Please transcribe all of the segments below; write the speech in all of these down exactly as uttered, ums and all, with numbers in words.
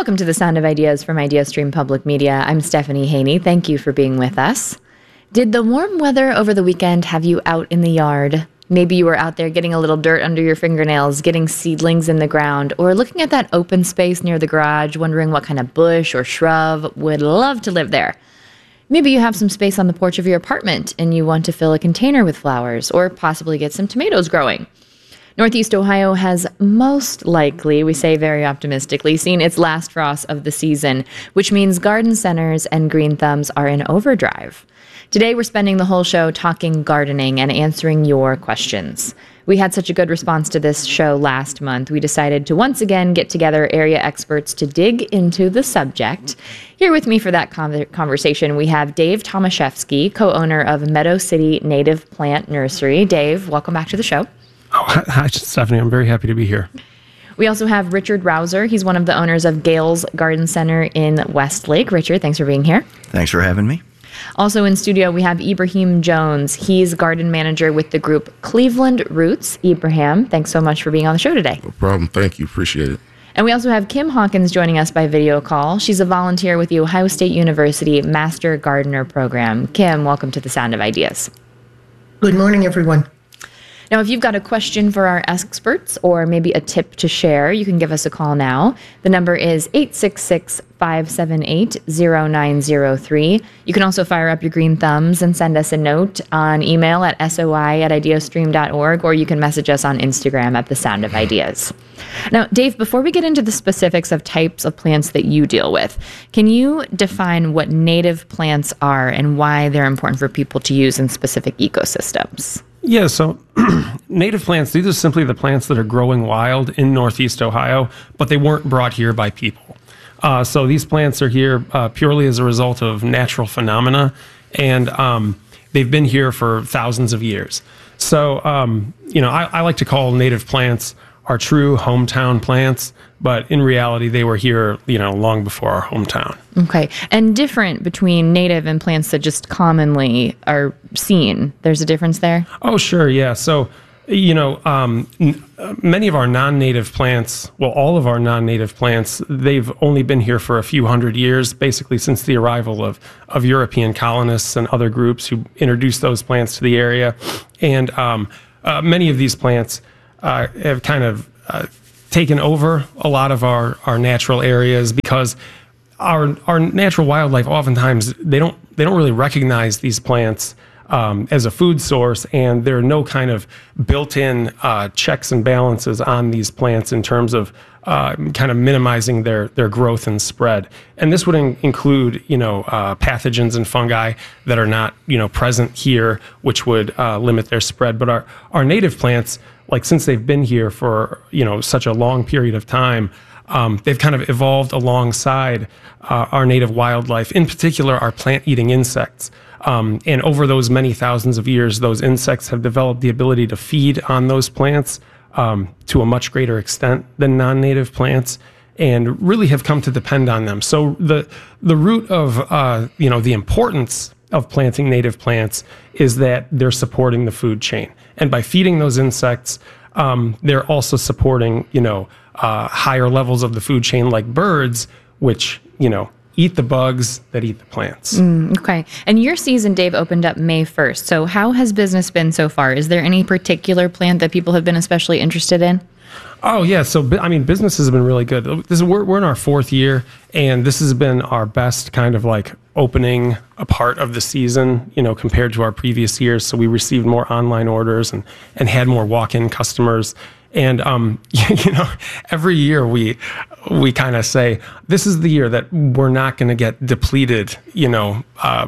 Welcome to the Sound of Ideas from IdeaStream Public Media. I'm Stephanie Haney. Thank you for being with us. Did the warm weather over the weekend have you out in the yard? Maybe you were out there getting a little dirt under your fingernails, getting seedlings in the ground, or looking at that open space near the garage, wondering what kind of bush or shrub would love to live there. Maybe you have some space on the porch of your apartment and you want to fill a container with flowers or possibly get some tomatoes growing. Northeast Ohio has most likely, we say very optimistically, seen its last frost of the season, which means garden centers and green thumbs are in overdrive. Today, we're spending the whole show talking gardening and answering your questions. We had such a good response to this show last month, we decided to once again get together area experts to dig into the subject. Here with me for that con- conversation, we have Dave Tomaszewski, co-owner of Meadow City Native Plant Nursery. Dave, welcome back to the show. Oh, hi, hi, Stephanie. I'm very happy to be here. We also have Richard Rouser. He's one of the owners of Gales Garden Center in Westlake. Richard, thanks for being here. Thanks for having me. Also in studio, we have Ibrahim Jones. He's garden manager with the group Cleveland Roots. Ibrahim, thanks so much for being on the show today. No problem. Thank you. Appreciate it. And we also have Kim Hawkins joining us by video call. She's a volunteer with the Ohio State University Master Gardener Program. Kim, welcome to the Sound of Ideas. Good morning, everyone. Now, if you've got a question for our experts or maybe a tip to share, you can give us a call now. The number is eight six six, five seven eight, zero nine zero three. You can also fire up your green thumbs and send us a note on email at soi at ideastream dot org, or you can message us on Instagram at The Sound of Ideas. Now, Dave, before we get into the specifics of types of plants that you deal with, can you define what native plants are and why they're important for people to use in specific ecosystems? Yeah, so native plants, these are simply the plants that are growing wild in Northeast Ohio, but they weren't brought here by people. Uh, so these plants are here uh, purely as a result of natural phenomena, and um, they've been here for thousands of years. So, um, you know, I, I like to call native plants our true hometown plants, but in reality, they were here, you know, long before our hometown. Okay. And different between native and plants that just commonly are seen. There's a difference there? Oh, sure. Yeah. So, you know, um, n- many of our non-native plants, well, all of our non-native plants, they've only been here for a few hundred years, basically since the arrival of, of European colonists and other groups who introduced those plants to the area. And um, uh, many of these plants uh, have kind of uh, taken over a lot of our, our natural areas because our our natural wildlife oftentimes they don't they don't really recognize these plants um, as a food source, and there are no kind of built-in uh, checks and balances on these plants in terms of uh, kind of minimizing their their growth and spread. And this would in- include you know uh, pathogens and fungi that are not you know present here, which would uh, limit their spread. But our our native plants, like since they've been here for you know such a long period of time, um, they've kind of evolved alongside uh, our native wildlife, in particular our plant-eating insects. Um, and over those many thousands of years, those insects have developed the ability to feed on those plants um, to a much greater extent than non-native plants, and really have come to depend on them. So the the root of uh, you know the importance of planting native plants is that they're supporting the food chain. And by feeding those insects, um, they're also supporting, you know, uh, higher levels of the food chain like birds, which, you know, eat the bugs that eat the plants. Mm, okay. And your season, Dave, opened up May first. So how has business been so far? Is there any particular plant that people have been especially interested in? Oh, yeah. So, I mean, business has been really good. This is, we're, we're in our fourth year, and this has been our best kind of like opening a part of the season, you know, compared to our previous years. So we received more online orders and, and had more walk-in customers. And, um, you know, every year we we kind of say, this is the year that we're not going to get depleted, you know, uh,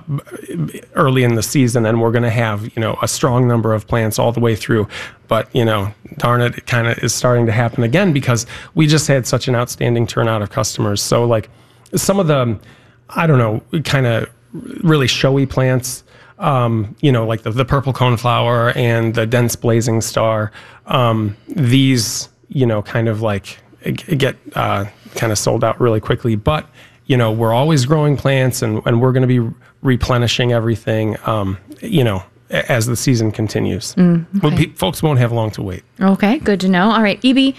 early in the season, and we're going to have, you know, a strong number of plants all the way through. But, you know, darn it, it kind of is starting to happen again because we just had such an outstanding turnout of customers. So, like, some of the, I don't know, kind of really showy plants, um, you know, like the, the purple coneflower and the dense blazing star, um, these, you know, kind of like get uh, kind of sold out really quickly. But, you know, we're always growing plants, and, and we're going to be replenishing everything, um, you know, as the season continues. Mm, okay. Well, pe- folks won't have long to wait. Okay, good to know. All right, E B,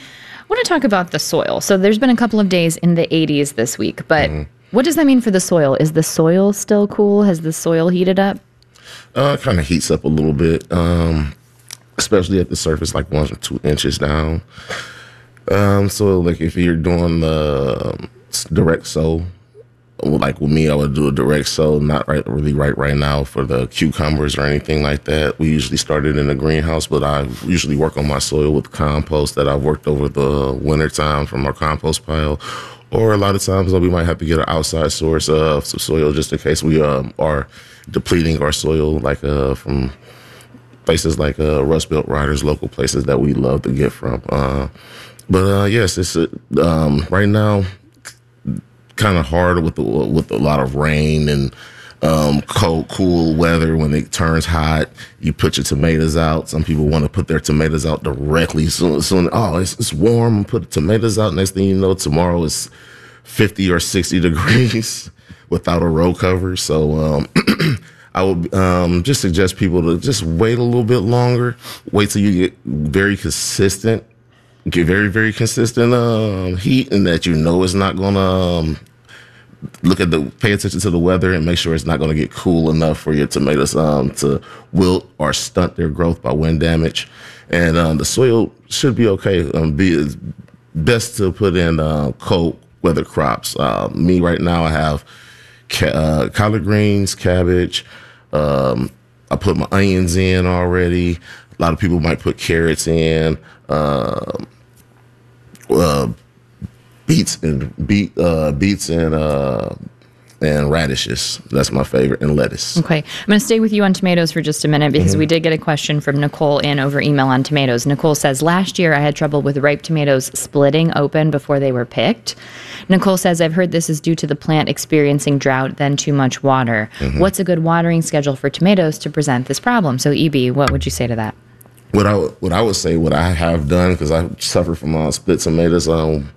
want to talk about the soil. So there's been a couple of days in the eighties this week, but mm-hmm. what does that mean for the soil? Is the soil still cool? Has the soil heated up? Uh, it kind of heats up a little bit, um, especially at the surface, like one or two inches down. Um, so, like, if you're doing the direct sow, like with me, I would do a direct sow, not right, really right right now for the cucumbers or anything like that. We usually start it in the greenhouse, but I usually work on my soil with compost that I've worked over the winter time from our compost pile. Or a lot of times we might have to get an outside source of some soil just in case we um, are depleting our soil, like uh, from places like uh, Rust Belt Riders, local places that we love to get from. Uh, but uh, yes, it's uh, um, right now kind of hard with the, with a lot of rain and um, cold, cool weather. When it turns hot, you put your tomatoes out. Some people want to put their tomatoes out directly. Soon, soon oh, it's, it's warm. Put the tomatoes out. Next thing you know, tomorrow is fifty or sixty degrees without a row cover. So um, I would um, just suggest people to just wait a little bit longer. Wait till you get very consistent. Get very, very consistent um, heat, and that you know it's not going to um, look at the, pay attention to the weather and make sure it's not going to get cool enough for your tomatoes um, to wilt or stunt their growth by wind damage. And um, the soil should be okay. Um, be it's best to put in uh, cold weather crops. Uh, me right now, I have ca- uh, collard greens, cabbage. Um, I put my onions in already. A lot of people might put carrots in. Uh, Uh, beets and beet uh, beets and uh, and radishes. That's my favorite, and lettuce. Okay, I'm going to stay with you on tomatoes for just a minute because mm-hmm. we did get a question from Nicole in over email on tomatoes. Nicole says, last year I had trouble with ripe tomatoes splitting open before they were picked. Nicole says, I've heard this is due to the plant experiencing drought, then too much water. Mm-hmm. What's a good watering schedule for tomatoes to present this problem? So, E B, what would you say to that? What I what I would say, what I have done, because I suffer from uh, split tomatoes. Um,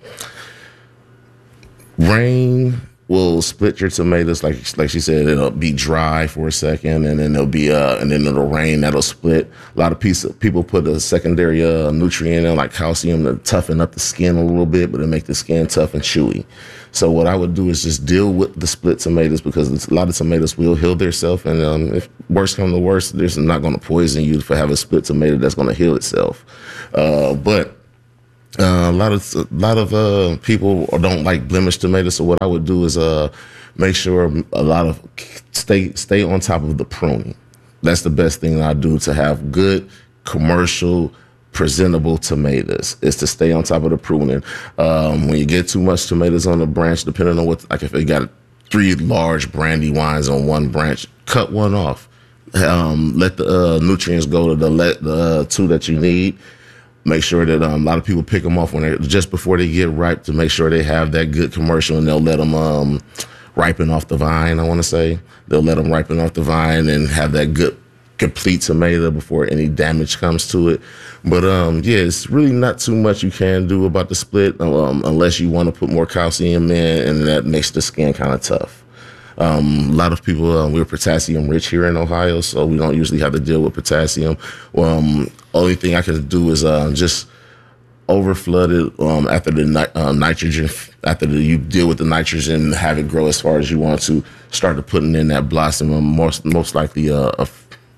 rain will split your tomatoes, like like she said. It'll be dry for a second, and then it'll be uh, and then it'll rain. That'll split. A lot of piece, people put a secondary uh, nutrient in, like calcium, to toughen up the skin a little bit, but it make the skin tough and chewy. So what I would do is just deal with the split tomatoes, because a lot of tomatoes will heal themselves, and um, if worse comes to worse, there's not going to poison you for having a split tomato that's going to heal itself. Uh, but uh, a lot of a lot of uh, people don't like blemished tomatoes. So what I would do is uh, make sure a lot of stay stay on top of the pruning. That's the best thing I do to have good commercial presentable tomatoes, is to stay on top of the pruning. Um, when you get too much tomatoes on the branch, depending on what, like if you got three large brandywines on one branch, cut one off. Um, let the uh, nutrients go to the, let, the uh, two that you need. Make sure that um, a lot of people pick them off when they just before they get ripe, to make sure they have that good commercial, and they'll let them um, ripen off the vine. I want to say they'll let them ripen off the vine and have that good complete tomato before any damage comes to it. But um, yeah, it's really not too much you can do about the split, um, unless you want to put more calcium in, and that makes the skin kind of tough. Um, a lot of people, uh, we're potassium rich here in Ohio, so we don't usually have to deal with potassium. Um, only thing I can do is uh, just over flood it um, after the ni- uh, nitrogen, after the, you deal with the nitrogen, have it grow as far as you want to, start to putting in that blossom, um, most, most likely uh, a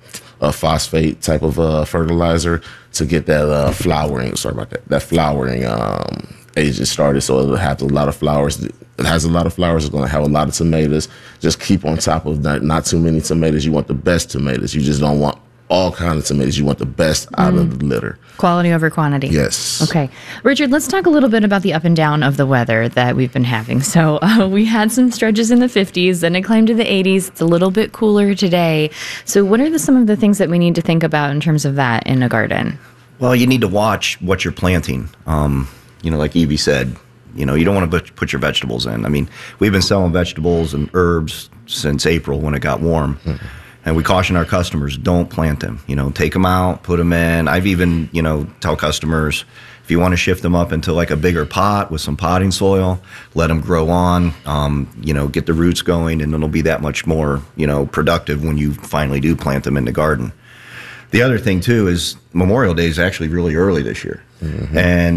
a phosphate type of uh, fertilizer to get that uh, flowering. Sorry about that. That flowering um, agent started, so it'll have a lot of flowers. It has a lot of flowers. It's going to have a lot of tomatoes. Just keep on top of that. Not too many tomatoes. You want the best tomatoes. You just don't want all kinds of tomatoes. You want the best out mm. of the litter. Quality over quantity. Yes. Okay. Richard, let's talk a little bit about the up and down of the weather that we've been having. So uh, we had some stretches in the fifties, then it climbed to the eighties. It's a little bit cooler today. So what are the, some of the things that we need to think about in terms of that in a garden? Well, you need to watch what you're planting. Um, you know, like Evie said, you know, you don't want to put your vegetables in. I mean, we've been selling vegetables and herbs since April when it got warm. Mm-hmm. And we caution our customers, don't plant them. You know, take them out, put them in. I've even, you know, tell customers, if you want to shift them up into like a bigger pot with some potting soil, let them grow on, um, you know, get the roots going, and it'll be that much more, you know, productive when you finally do plant them in the garden. The other thing, too, is Memorial Day is actually really early this year. Mm-hmm. And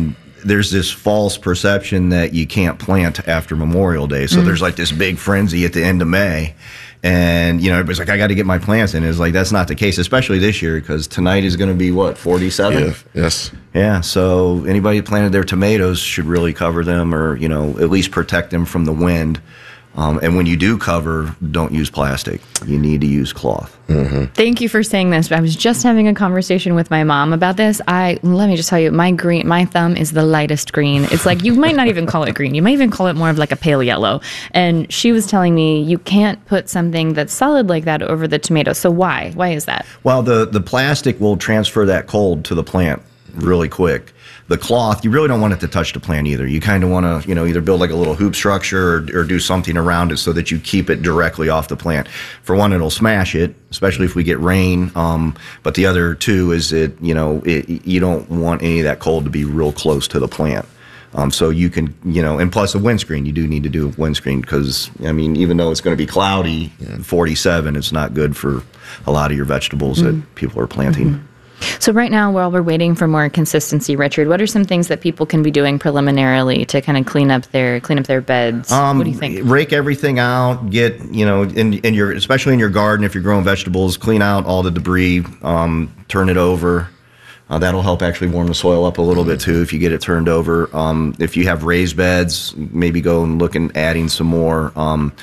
there's this false perception that you can't plant after Memorial Day. So mm. there's like this big frenzy at the end of May. And, you know, everybody's like, I got to get my plants in. It's like, that's not the case, especially this year, because tonight is going to be, what, forty-seven? Yeah, yes. Yeah, so anybody who planted their tomatoes should really cover them or, you know, at least protect them from the wind. Um, and when you do cover, don't use plastic. You need to use cloth. Mm-hmm. Thank you for saying this. I was just having a conversation with my mom about this. I let me just tell you, my green, my thumb is the lightest green. It's like you might not even call it green. You might even call it more of like a pale yellow. And she was telling me you can't put something that's solid like that over the tomato. So why? Why is that? Well, the the plastic will transfer that cold to the plant really quick. The cloth, you really don't want it to touch the plant either. You kind of want to, you know, either build like a little hoop structure or, or do something around it so that you keep it directly off the plant. For one, it'll smash it, especially if we get rain. Um, but the other two is that, you know, it, you don't want any of that cold to be real close to the plant. Um, so you can, you know, and plus a windscreen, you do need to do a windscreen because, I mean, even though it's going to be cloudy, yeah. forty-seven, it's not good for a lot of your vegetables mm-hmm. that people are planting. Mm-hmm. So right now, while we're waiting for more consistency, Richard, what are some things that people can be doing preliminarily to kind of clean up their clean up their beds? Um, what do you think? Rake everything out. Get, you know, in, in your especially in your garden, if you're growing vegetables, clean out all the debris. Um, turn it over. Uh, that'll help actually warm the soil up a little bit too if you get it turned over. Um, if you have raised beds, maybe go and look and adding some more, um,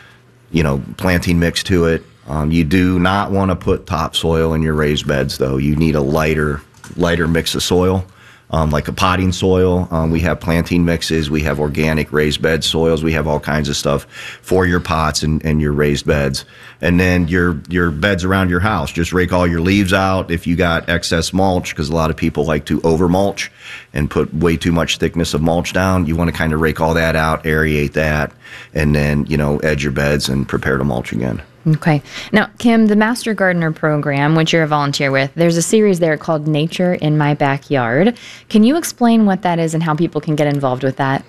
you know, planting mix to it. Um, you do not want to put topsoil in your raised beds, though. You need a lighter, lighter mix of soil, um, like a potting soil. Um, we have planting mixes. We have organic raised bed soils. We have all kinds of stuff for your pots and, and your raised beds. And then your your beds around your house. Just rake all your leaves out. If you got excess mulch, because a lot of people like to over mulch and put way too much thickness of mulch down, you want to kind of rake all that out, aerate that, and then, you know, edge your beds and prepare to mulch again. Okay. Now, Kim, the Master Gardener program, which you're a volunteer with, there's a series there called Nature in My Backyard. Can you explain what that is and how people can get involved with that?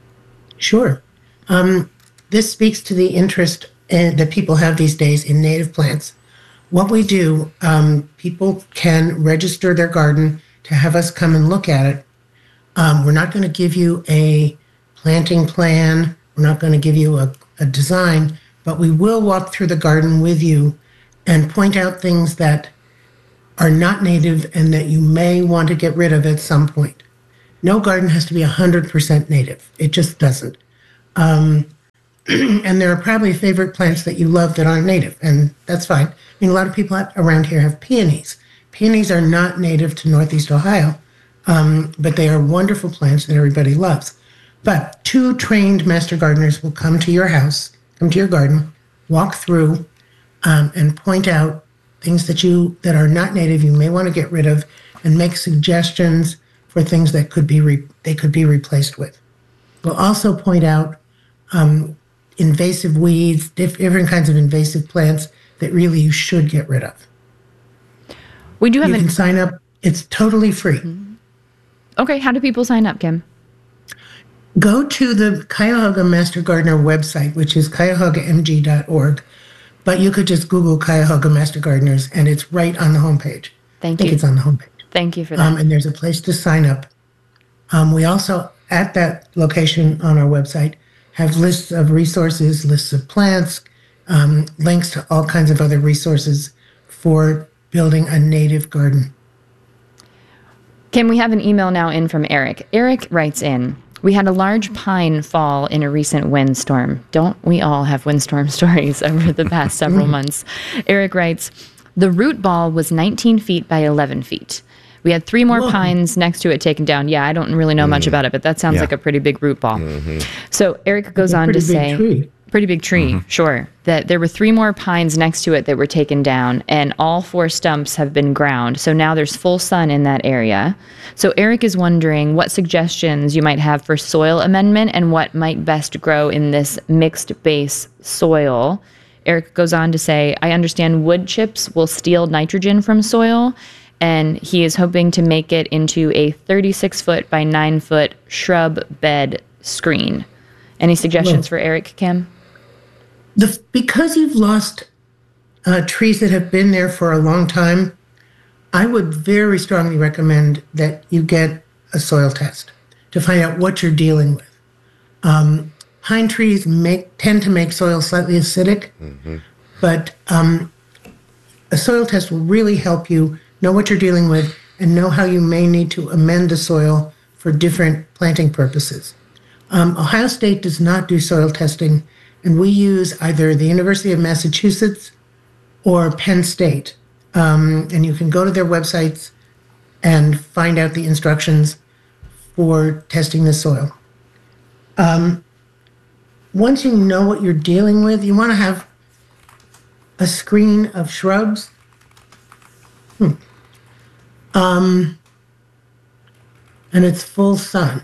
Sure. Um, this speaks to the interest uh, that people have these days in native plants. What we do, um, people can register their garden to have us come and look at it. Um, we're not going to give you a planting plan. We're not going to give you a, a design. But we will walk through the garden with you and point out things that are not native and that you may want to get rid of at some point. No garden has to be one hundred percent native. It just doesn't. Um, and there are probably favorite plants that you love that aren't native, and that's fine. I mean, a lot of people around here have peonies. Peonies are not native to Northeast Ohio, um, but they are wonderful plants that everybody loves. But two trained master gardeners will come to your house, come to your garden, walk through, um, and point out things that you that are not native you may want to get rid of, and make suggestions for things that could be re- they could be replaced with. We'll also point out um, invasive weeds, diff- different kinds of invasive plants that really you should get rid of. We do have. You an- can sign up. It's totally free. Mm-hmm. Okay, how do people sign up, Kim? Go to the Cuyahoga Master Gardener website, which is cuyahoga m g dot org. But you could just Google Cuyahoga Master Gardeners, and it's right on the homepage. Thank I think you. it's on the homepage. Thank you for that. Um, and there's a place to sign up. Um, we also, at that location on our website, have lists of resources, lists of plants, um, links to all kinds of other resources for building a native garden. Kim, we have an email now in from Eric. Eric writes in, we had a large pine fall in a recent windstorm. Don't we all have windstorm stories over the past several months? Eric writes, the root ball was nineteen feet by eleven feet. We had three more Whoa. pines next to it taken down. Yeah, I don't really know mm. much about it, but that sounds yeah. like a pretty big root ball. Mm-hmm. So Eric goes on to say, tree. pretty big tree, mm-hmm. sure, that there were three more pines next to it that were taken down, and all four stumps have been ground. So now there's full sun in that area. So Eric is wondering what suggestions you might have for soil amendment and what might best grow in this mixed base soil. Eric goes on to say, I understand wood chips will steal nitrogen from soil, and he is hoping to make it into a thirty-six foot by nine foot shrub bed screen. Any suggestions well, for Eric, Kim? The, because you've lost uh, trees that have been there for a long time, I would very strongly recommend that you get a soil test. to find out what you're dealing with. Um, pine trees make tend to make soil slightly acidic, mm-hmm. but um, a soil test will really help you know what you're dealing with and know how you may need to amend the soil for different planting purposes. Um, Ohio State does not do soil testing, and we use either the University of Massachusetts or Penn State. Um, and you can go to their websites and find out the instructions for testing the soil. Um, once you know what you're dealing with, you want to have a screen of shrubs. Hmm. Um, and it's full sun.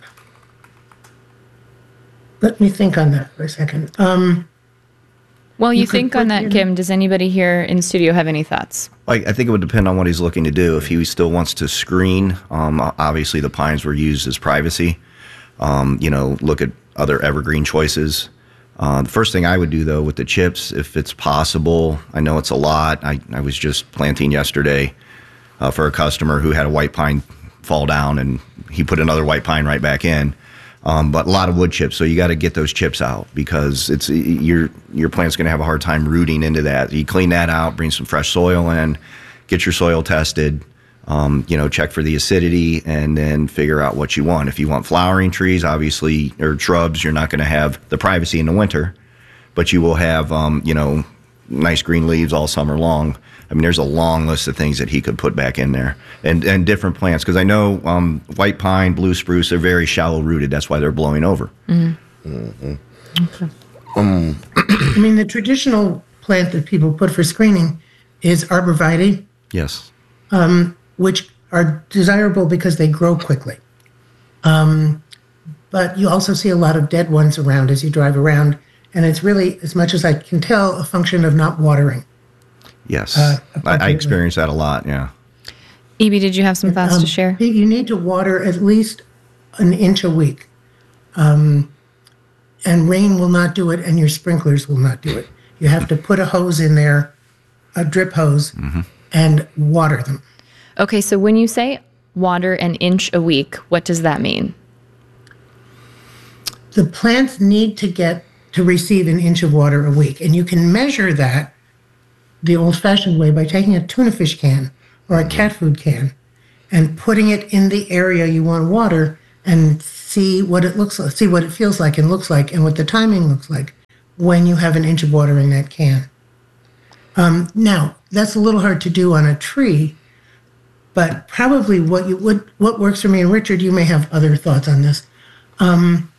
Let me think on that for a second. Um, While you, you think on that, Kim, does anybody here in studio have any thoughts? I, I think it would depend on what he's looking to do. If he still wants to screen, um, obviously the pines were used as privacy. Um, you know, look at other evergreen choices. Uh, the first thing I would do, though, with the chips, if it's possible, I know it's a lot. I, I was just planting yesterday uh, for a customer who had a white pine fall down, and he put another white pine right back in. Um, but a lot of wood chips, so you got to get those chips out because it's your your plant's going to have a hard time rooting into that. You clean that out, bring some fresh soil in, get your soil tested, um, you know, check for the acidity, and then figure out what you want. If you want flowering trees, obviously, or shrubs, you're not going to have the privacy in the winter, but you will have, um, you know, nice green leaves all summer long. I mean, there's a long list of things that he could put back in there, and and different plants, because I know um, white pine, blue spruce are very shallow rooted. That's why they're blowing over. Mm-hmm. Mm-hmm. Okay. Um. I mean, the traditional plant that people put for screening is arborvitae. Yes. Um, which are desirable because they grow quickly. Um, but you also see a lot of dead ones around as you drive around, and it's really, as much as I can tell, a function of not watering. Yes, uh, I, I experience that a lot, yeah. Evie, did you have some thoughts um, to share? You need to water at least an inch a week. Um, and rain will not do it, and your sprinklers will not do it. You have to put a hose in there, a drip hose, mm-hmm. and water them. Okay, so when you say water an inch a week, what does that mean? The plants need to get to receive an inch of water a week, and you can measure that the old-fashioned way by taking a tuna fish can or a cat food can and putting it in the area you want to water and see what it looks like, see what it feels like and looks like, and what the timing looks like when you have an inch of water in that can. Um, now, that's a little hard to do on a tree, but probably what you would, what works for me, and Richard, you may have other thoughts on this. Um,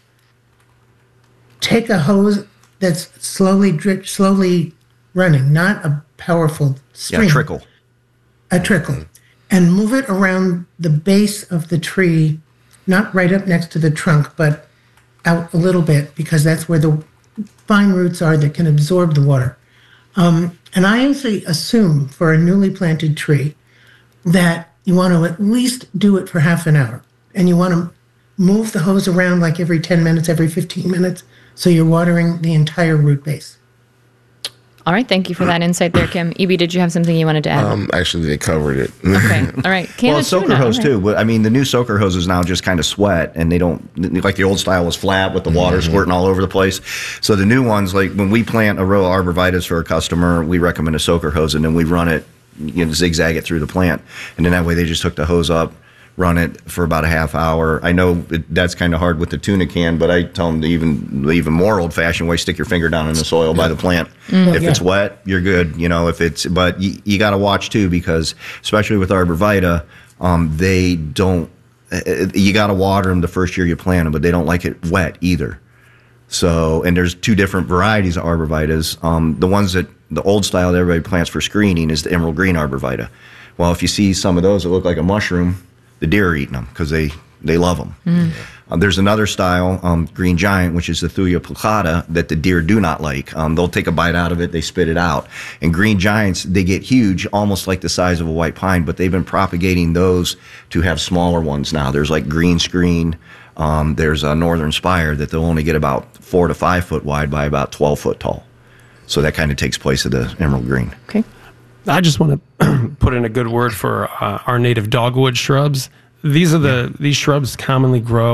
take a hose that's slowly drip, slowly running, not a powerful stream. Yeah, trickle. A trickle. And move it around the base of the tree, not right up next to the trunk, but out a little bit, because that's where the fine roots are that can absorb the water. Um, and I usually assume for a newly planted tree that you want to at least do it for half an hour. And you want to move the hose around like every ten minutes, every fifteen minutes, so you're watering the entire root base. All right, thank you for that insight there, Kim. Evie, did you have something you wanted to add? Um, actually, they covered it. Okay, all right. Candace, well, soaker hose, right. too. I mean, the new soaker hoses now just kind of sweat, and they don't, like the old style was flat with the water mm-hmm. squirting all over the place. So the new ones, like when we plant a row of arborvitaes for a customer, we recommend a soaker hose, and then we run it, you know, zigzag it through the plant. And then that way they just hook the hose up, run it for about a half hour. I know it, that's kind of hard with the tuna can, but I tell them the even the even more old-fashioned way: stick your finger down in the soil yeah. by the plant. Mm-hmm. If yeah. it's wet, you're good. You know, if it's but you, you got to watch too, because especially with arborvitae, um, they don't. You got to water them the first year you plant them, but they don't like it wet either. So, and there's two different varieties of arborvitaes. Um, the ones that the old style that everybody plants for screening is the emerald green arborvitae. Well, if you see some of those that look like a mushroom, the deer are eating them because they, they love them. Mm. Uh, there's another style, um, green giant, which is the Thuja plicata, that the deer do not like. Um, they'll take a bite out of it, they spit it out. And green giants, they get huge, almost like the size of a white pine, but they've been propagating those to have smaller ones now. There's like green screen. Um, there's a northern spire that they'll only get about four to five foot wide by about twelve foot tall. So that kind of takes place of the emerald green. Okay. I just want to put in a good word for uh, our native dogwood shrubs. These are the yeah. these shrubs commonly grow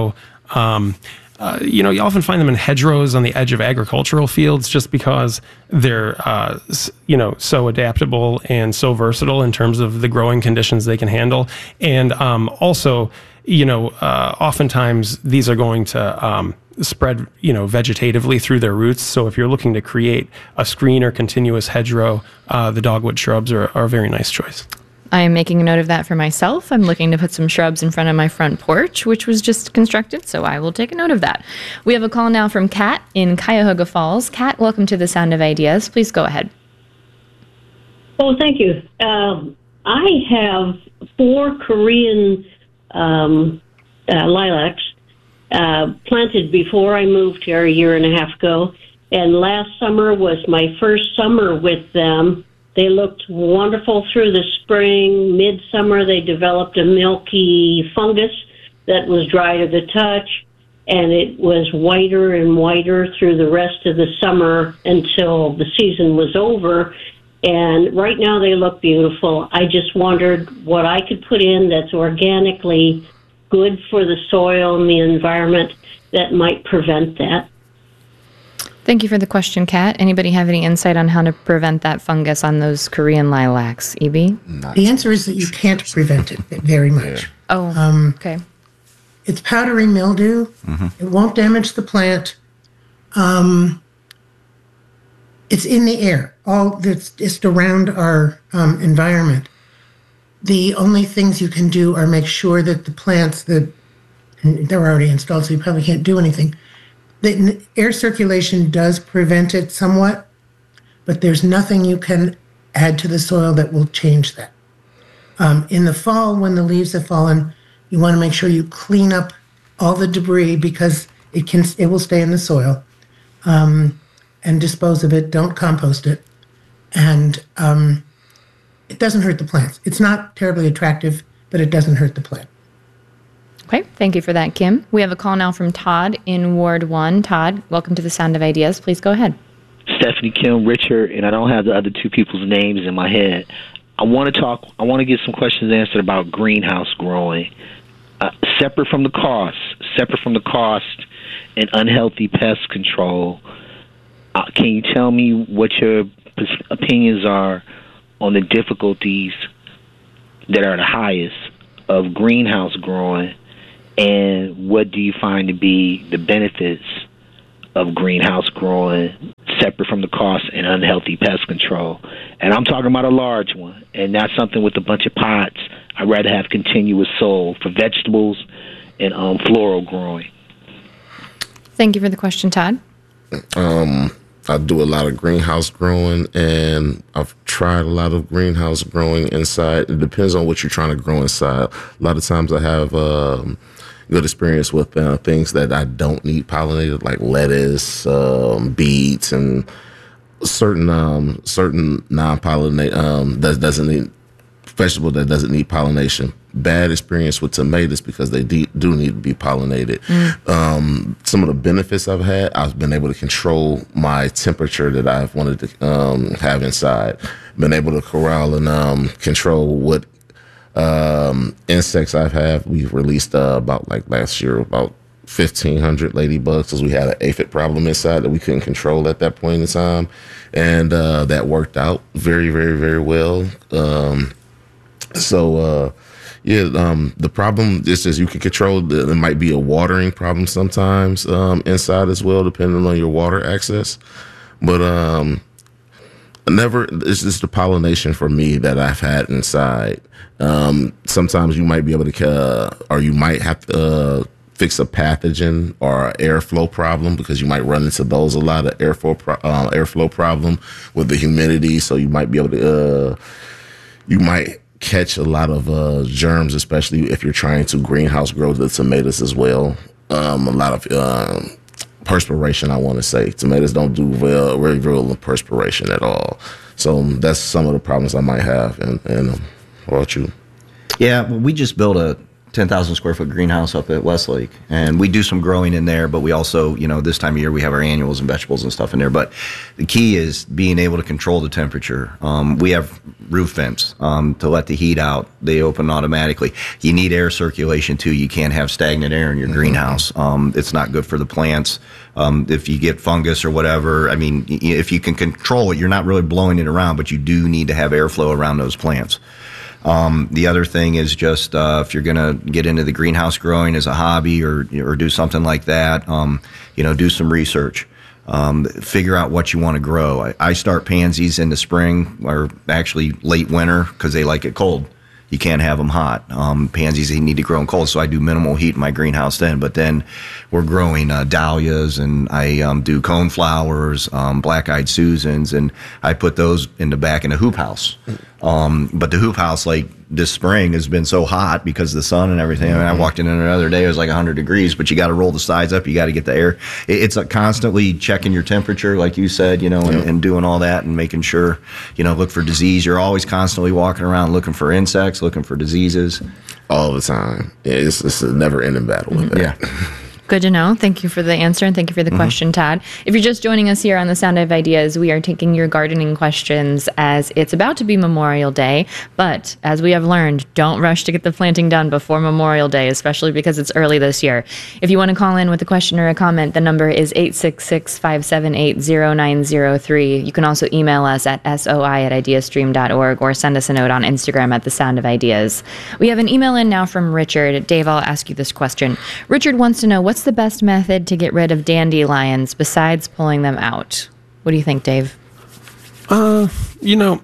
Um, uh, you know, you often find them in hedgerows on the edge of agricultural fields just because they're, uh, you know, so adaptable and so versatile in terms of the growing conditions they can handle. And um, also, you know, uh, oftentimes these are going to um, spread, you know, vegetatively through their roots. So if you're looking to create a screen or continuous hedgerow, uh, the dogwood shrubs are, are a very nice choice. I am making a note of that for myself. I'm looking to put some shrubs in front of my front porch, which was just constructed, so I will take a note of that. We have a call now from Kat in Cuyahoga Falls. Kat, welcome to the Sound of Ideas. Please go ahead. Oh, thank you. Um, I have four Korean um, uh, lilacs uh, planted before I moved here a year and a half ago, and last summer was my first summer with them. They looked wonderful through the spring. Midsummer, they developed a milky fungus that was dry to the touch, and it was whiter and whiter through the rest of the summer until the season was over. And right now they look beautiful. I just wondered what I could put in that's organically good for the soil and the environment that might prevent that. Thank you for the question, Kat. Anybody have any insight on how to prevent that fungus on those Korean lilacs, E B? The answer is that you can't prevent it very much. Yeah. Oh, Um, okay. It's powdery mildew. Mm-hmm. It won't damage the plant. Um, it's in the air. All that's just around our um, environment. The only things you can do are make sure that the plants that and they're already installed, so you probably can't do anything. The air circulation does prevent it somewhat, but there's nothing you can add to the soil that will change that. Um, in the fall, when the leaves have fallen, you want to make sure you clean up all the debris because it can it will stay in the soil, um, and dispose of it. Don't compost it, and um, it doesn't hurt the plants. It's not terribly attractive, but it doesn't hurt the plant. Okay, thank you for that, Kim. We have a call now from Todd in Ward one. Todd, welcome to the Sound of Ideas. Please go ahead. Stephanie, Kim, Richard, and I don't have the other two people's names in my head. I want to talk, I want to get some questions answered about greenhouse growing. Uh, separate from the cost, separate from the cost and unhealthy pest control, uh, can you tell me what your opinions are on the difficulties that are the highest of greenhouse growing, and what do you find to be the benefits of greenhouse growing separate from the cost and unhealthy pest control? And I'm talking about a large one, and not something with a bunch of pots. I'd rather have continuous soil for vegetables and um, floral growing. Thank you for the question, Todd. Um, I do a lot of greenhouse growing, and I've tried a lot of greenhouse growing inside. It depends on what you're trying to grow inside. A lot of times I have um, good experience with uh, things that I don't need pollinated, like lettuce, um, beets, and certain um, certain non-pollinate um, that doesn't need vegetable that doesn't need pollination. Bad experience with tomatoes because they de- do need to be pollinated. Mm. Um, some of the benefits I've had, I've been able to control my temperature that I've wanted to um, have inside. Been able to corral and um, control what um, insects I've had. We've released uh, about like last year about fifteen hundred ladybugs because we had an aphid problem inside that we couldn't control at that point in time, and uh, that worked out very, very, very well. Um, so. Uh, Yeah, um, the problem is just you can control. The, it might be a watering problem sometimes um, inside as well, depending on your water access. But um, never, it's just the pollination for me that I've had inside. Um, sometimes you might be able to, uh, or you might have to uh, fix a pathogen or an airflow problem because you might run into those a lot of airflow pro- uh, airflow problem with the humidity. So you might be able to, uh, you might. catch a lot of uh, germs, especially if you're trying to greenhouse grow the tomatoes as well. Um, a lot of uh, perspiration, I want to say. Tomatoes don't do well, very well in perspiration at all. So um, that's some of the problems I might have. And, and um, what about you? Yeah, well, we just built a ten thousand square foot greenhouse up at Westlake, and we do some growing in there, but we also, you know, this time of year we have our annuals and vegetables and stuff in there. But the key is being able to control the temperature. Um, we have roof vents um, to let the heat out. They open automatically. You need air circulation too. You can't have stagnant air in your mm-hmm. greenhouse. Um, it's not good for the plants. Um, if you get fungus or whatever, I mean, if you can control it, you're not really blowing it around, but you do need to have airflow around those plants. Um, the other thing is just uh, if you're going to get into the greenhouse growing as a hobby or or do something like that, um, you know, do some research. Um, figure out what you want to grow. I, I start pansies in the spring or actually late winter because they like it cold. You can't have them hot. Um, pansies, they need to grow in cold, so I do minimal heat in my greenhouse then. But then we're growing uh, dahlias, and I um, do coneflowers, um, black-eyed Susans, and I put those in the back in a hoop house. Um, but the hoop house, like this spring, has been so hot because of the sun and everything. I mean, I walked in the other day, it was like one hundred degrees, but you got to roll the sides up. You got to get the air. It, it's a constantly checking your temperature, like you said, you know, and, and doing all that and making sure, you know, look for disease. You're always constantly walking around looking for insects, looking for diseases. All the time. Yeah, it's, it's a never-ending battle with that. Yeah. Good to know. Thank you for the answer, and thank you for the mm-hmm. question, Todd. If you're just joining us here on The Sound of Ideas, we are taking your gardening questions as it's about to be Memorial Day. But as we have learned, don't rush to get the planting done before Memorial Day, especially because it's early this year. If you want to call in with a question or a comment, the number is eight six six, five seven eight, zero nine zero three. You can also email us at soi at ideastream dot org or send us a note on Instagram at The Sound of Ideas. We have an email in now from Richard. Dave, I'll ask you this question. Richard wants to know, what's the best method to get rid of dandelions besides pulling them out? What do you think, Dave? Uh, you know,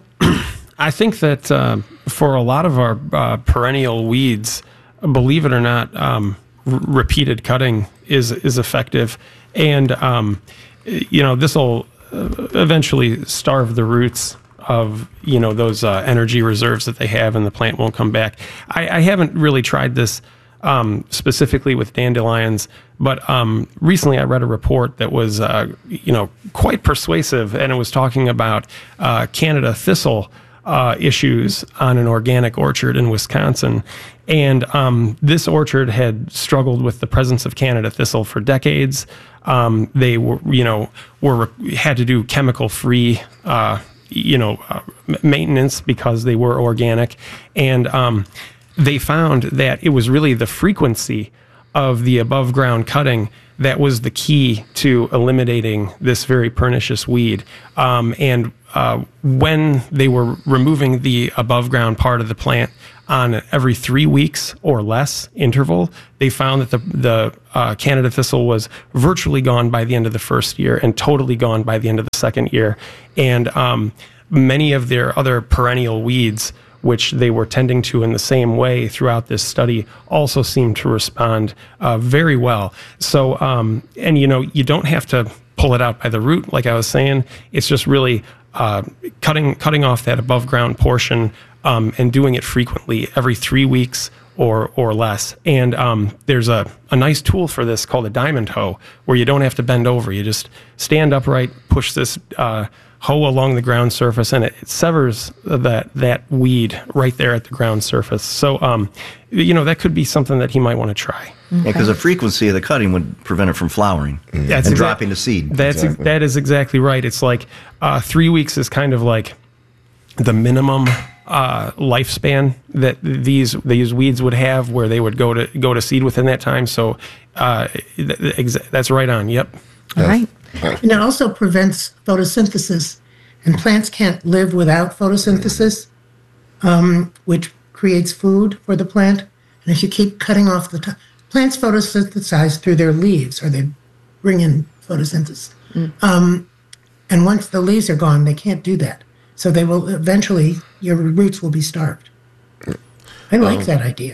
I think that uh, for a lot of our uh, perennial weeds, believe it or not, um, r- repeated cutting is is effective, and um, you know, this will eventually starve the roots of, you know, those uh, energy reserves that they have, and the plant won't come back. I, I haven't really tried this Um, specifically with dandelions, but um, recently I read a report that was, uh, you know, quite persuasive, and it was talking about uh, Canada thistle uh, issues on an organic orchard in Wisconsin, and um, this orchard had struggled with the presence of Canada thistle for decades. Um, they were, you know, were had to do chemical-free, uh, you know, uh, maintenance because they were organic, and um, they found that it was really the frequency of the above ground cutting that was the key to eliminating this very pernicious weed. Um, and uh, when they were removing the above ground part of the plant on every three weeks or less interval, they found that the, the uh, Canada thistle was virtually gone by the end of the first year and totally gone by the end of the second year. And um, many of their other perennial weeds, which they were tending to in the same way throughout this study, also seemed to respond uh, very well. So, um, and you know, you don't have to pull it out by the root, like I was saying. It's just really uh, cutting cutting off that above ground portion um, and doing it frequently, every three weeks or or less. And um, there's a, a nice tool for this called a diamond hoe, where you don't have to bend over. You just stand upright, push this uh, hoe along the ground surface, and it, it severs that that weed right there at the ground surface. So, um, you know, that could be something that he might want to try. Okay. Yeah, because the frequency of the cutting would prevent it from flowering mm-hmm. that's and exa- dropping the seed. That's exactly. that is exactly right. It's like uh, three weeks is kind of like the minimum uh, lifespan that these these weeds would have, where they would go to go to seed within that time. So uh, th- exa- that's right on. Yep. All right. And it also prevents photosynthesis, and plants can't live without photosynthesis, um, which creates food for the plant. And if you keep cutting off the top, plants photosynthesize through their leaves, or they bring in photosynthesis. Mm. Um, and once the leaves are gone, they can't do that. So they will eventually, your roots will be starved. I like um, that idea.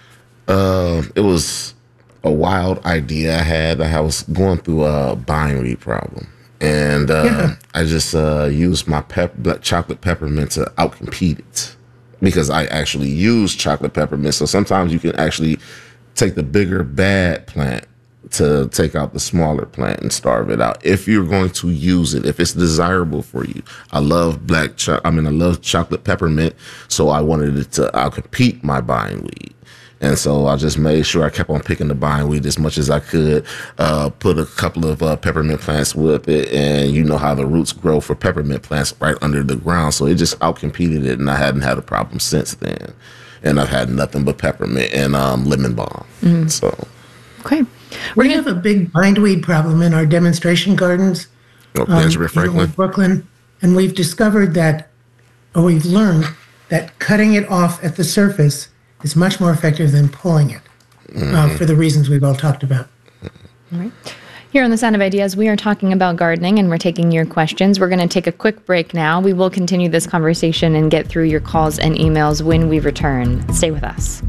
Uh, it was a wild idea I had. I was going through a bindweed problem, and uh, yeah. I just uh, used my pep- black chocolate peppermint to outcompete it, because I actually use chocolate peppermint. So sometimes you can actually take the bigger bad plant to take out the smaller plant and starve it out, if you're going to use it, if it's desirable for you. I love black, cho- I mean, I love chocolate peppermint, so I wanted it to outcompete my bindweed. And so I just made sure I kept on picking the bindweed as much as I could, uh, put a couple of uh, peppermint plants with it. And you know how the roots grow for peppermint plants right under the ground. So it just outcompeted it, and I hadn't had a problem since then. And I've had nothing but peppermint and um, lemon balm. Mm. So, okay. We're we gonna- have a big bindweed problem in our demonstration gardens. Oh, Benjamin um, Franklin. You know, Brooklyn. And we've discovered that, or we've learned that cutting it off at the surface is much more effective than pulling it, mm-hmm. uh, for the reasons we've all talked about. All right. Here on The Sound of Ideas, we are talking about gardening, and we're taking your questions. We're going to take a quick break now. We will continue this conversation and get through your calls and emails when we return. Stay with us.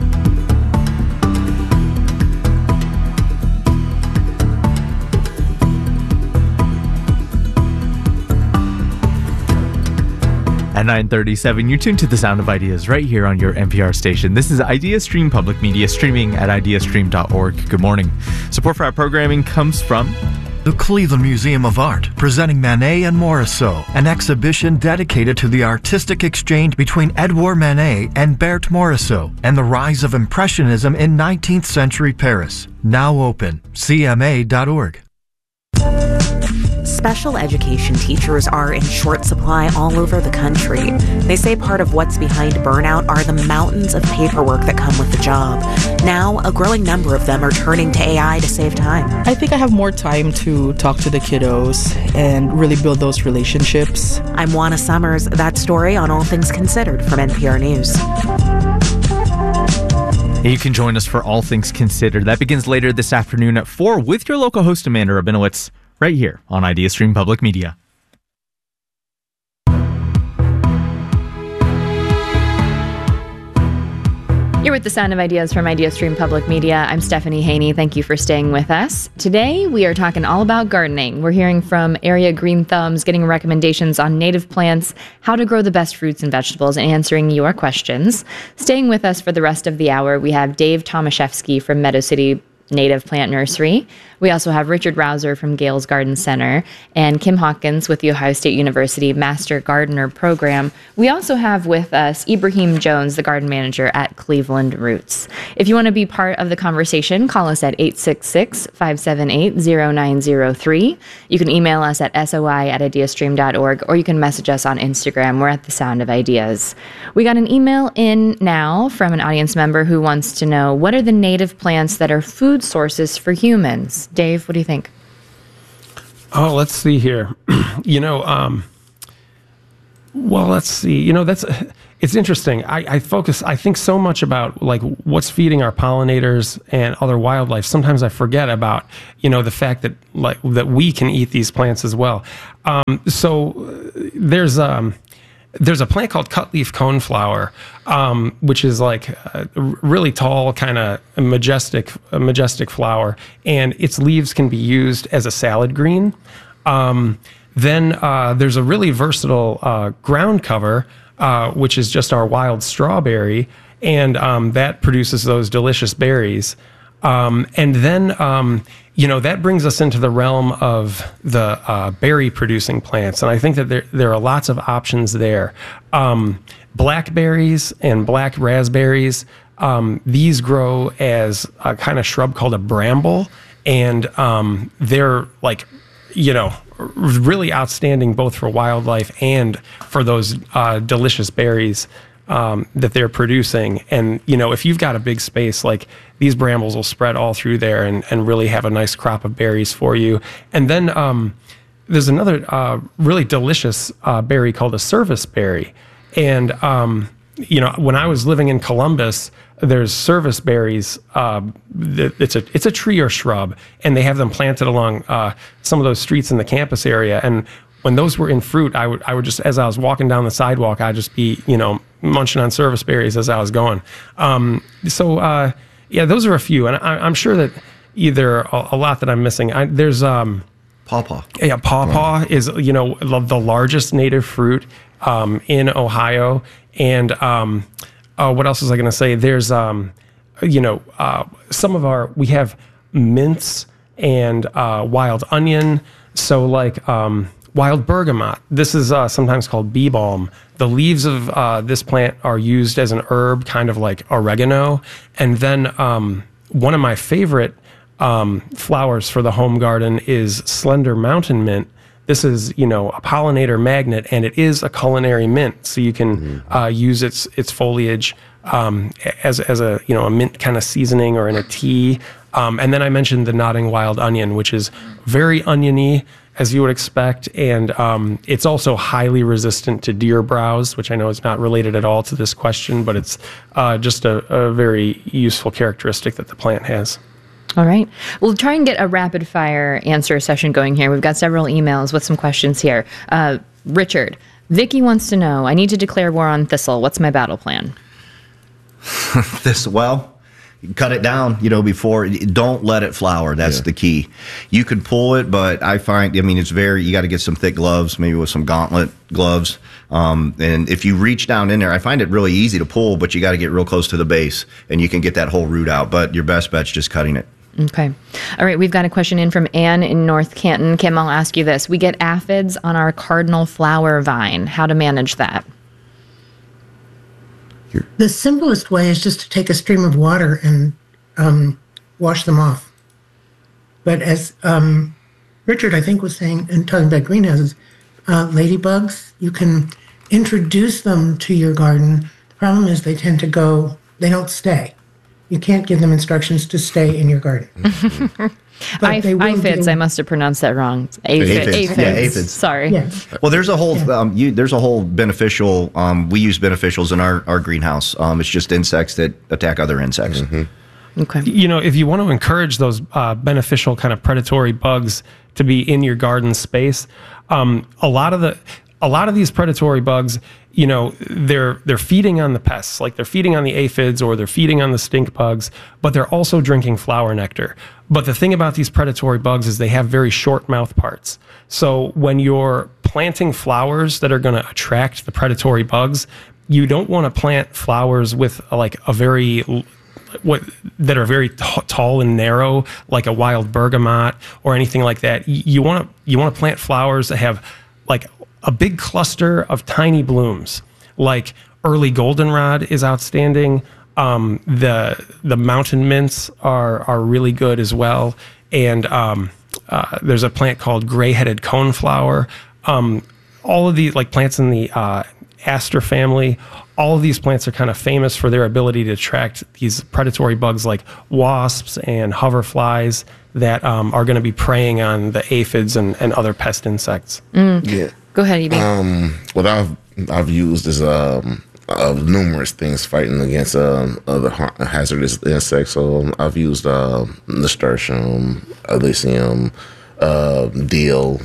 At nine thirty-seven, you're tuned to The Sound of Ideas right here on your N P R station. This is IdeaStream Public Media, streaming at ideastream dot org. Good morning. Support for our programming comes from the Cleveland Museum of Art, presenting Manet and Morisot, an exhibition dedicated to the artistic exchange between Edouard Manet and Berthe Morisot, and the rise of Impressionism in nineteenth century Paris. Now open, C M A dot org. Special education teachers are in short supply all over the country. They say part of what's behind burnout are the mountains of paperwork that come with the job. Now, a growing number of them are turning to A I to save time. I think I have more time to talk to the kiddos and really build those relationships. I'm Juana Summers. That story on All Things Considered from N P R News. You can join us for All Things Considered. That begins later this afternoon at four with your local host, Amanda Rabinowitz, right here on IdeaStream Public Media. You're with The Sound of Ideas from IdeaStream Public Media. I'm Stephanie Haney. Thank you for staying with us. Today, we are talking all about gardening. We're hearing from Area Green Thumbs, getting recommendations on native plants, how to grow the best fruits and vegetables, and answering your questions. Staying with us for the rest of the hour, we have Dave Tomaszewski from Meadow City Native Plant Nursery. We also have Richard Rouser from Gales Garden Center and Kim Hawkins with the Ohio State University Master Gardener Program. We also have with us Ibrahim Jones, the garden manager at Cleveland Roots. If you want to be part of the conversation, call us at eight six six, five seven eight, zero nine zero three. You can email us at soi at ideastream dot org, or you can message us on Instagram. We're at The Sound of Ideas. We got an email in now from an audience member who wants to know, what are the native plants that are food sources for humans? Dave, what do you think? Oh, let's see here. you know, um, well, let's see. You know, that's it's interesting. I, I focus, I think so much about like what's feeding our pollinators and other wildlife. Sometimes I forget about, you know, the fact that like that we can eat these plants as well. Um, so there's um. There's a plant called cutleaf coneflower, um, which is like a really tall, kind of majestic, a majestic flower, and its leaves can be used as a salad green. Um, then uh, there's a really versatile uh, ground cover, uh, which is just our wild strawberry, and um, that produces those delicious berries. Um, and then, um, you know, that brings us into the realm of the uh, berry-producing plants. And I think that there, there are lots of options there. Um, blackberries and black raspberries, um, these grow as a kind of shrub called a bramble. And um, they're like, you know, really outstanding both for wildlife and for those uh, delicious berries Um, that they're producing. And, you know, if you've got a big space, like these brambles will spread all through there and, and really have a nice crop of berries for you. And then um, there's another uh, really delicious uh, berry called a service berry. And, um, you know, when I was living in Columbus, there's service berries. Uh, it's a it's a tree or shrub, and they have them planted along uh, some of those streets in the campus area. And when those were in fruit, I would I would just, as I was walking down the sidewalk, I'd just be, you know, munching on service berries as I was going. Um, so, uh, yeah, those are a few. And I, I'm sure that either a, a lot that I'm missing. I, there's... Um, pawpaw. Yeah, pawpaw is, you know, the largest native fruit um, in Ohio. And um, uh, what else was I going to say? There's, um, you know, uh, some of our... We have mints and uh, wild onion. So, like... Um, wild bergamot. This is uh, sometimes called bee balm. The leaves of uh, this plant are used as an herb, kind of like oregano. And then um, one of my favorite um, flowers for the home garden is slender mountain mint. This is, you know, a pollinator magnet, and it is a culinary mint. So you can mm-hmm. uh, use its its foliage um, as as a you know a mint kind of seasoning or in a tea. Um, and then I mentioned the nodding wild onion, which is very oniony, as you would expect, and um, it's also highly resistant to deer browse, which I know is not related at all to this question, but it's uh, just a, a very useful characteristic that the plant has. All right. We'll try and get a rapid fire answer session going here. We've got several emails with some questions here. Uh, Richard, Vicky wants to know, I need to declare war on thistle. What's my battle plan? This, well, cut it down, you know, before, don't let it flower. That's yeah. the key. You could pull it, but I find, I mean, it's very, you got to get some thick gloves, maybe with some gauntlet gloves. Um, and if you reach down in there, I find it really easy to pull, but you got to get real close to the base and you can get that whole root out. But your best bet's just cutting it. Okay. All right. We've got a question in from Anne in North Canton. Kim, I'll ask you this. We get aphids on our cardinal flower vine. How to manage that? The simplest way is just to take a stream of water and um, wash them off. But as um, Richard, I think, was saying, and talking about greenhouses, uh, ladybugs, you can introduce them to your garden. The problem is they tend to go, they don't stay. You can't give them instructions to stay in your garden. I, aphids, I must have pronounced that wrong. Aphids. Aphids. Aphids. Yeah, aphids. Sorry. Yeah. Well, there's a whole Yeah. um, you, there's a whole beneficial. Um, we use beneficials in our, our greenhouse. Um, it's just insects that attack other insects. Mm-hmm. Okay. You know, if you want to encourage those uh, beneficial kind of predatory bugs to be in your garden space, um, a lot of the a lot of these predatory bugs, you know, they're they're feeding on the pests, like they're feeding on the aphids or they're feeding on the stink bugs, but they're also drinking flower nectar. But the thing about these predatory bugs is they have very short mouth parts. So when you're planting flowers that are going to attract the predatory bugs, you don't want to plant flowers with a, like a very what that are very t- tall and narrow, like a wild bergamot or anything like that. You want to you want to plant flowers that have like a big cluster of tiny blooms. Like early goldenrod is outstanding. Um, the the mountain mints are are really good as well. And um, uh, there's a plant called gray-headed coneflower. Um, all of these, like plants in the uh, aster family, all of these plants are kind of famous for their ability to attract these predatory bugs like wasps and hoverflies that um, are going to be preying on the aphids and, and other pest insects. Mm. Yeah. Go ahead, Evie. Um, what I've I've used is um, uh, numerous things fighting against um, other ha- hazardous insects. So um, I've used uh, nasturtium, elysium, uh, deal,